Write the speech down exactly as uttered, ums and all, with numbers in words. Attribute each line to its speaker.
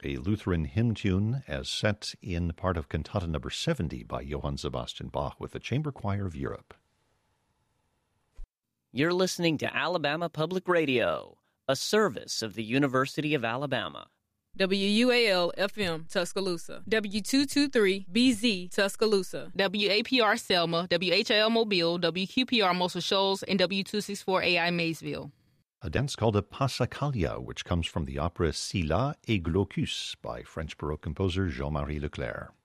Speaker 1: a Lutheran hymn tune as set in part of Cantata number seventy by Johann Sebastian Bach with the Chamber Choir of Europe.
Speaker 2: You're listening to Alabama Public Radio, a service of the University of Alabama.
Speaker 3: W U A L F M Tuscaloosa, W two twenty-three B Z Tuscaloosa,
Speaker 4: W A P R Selma, W H L Mobile, W Q P R Muscle Shoals, and W two sixty-four A I Maysville.
Speaker 1: A dance called a Passacaglia, which comes from the opera Scylla et Glaucus by French Baroque composer Jean-Marie Leclerc.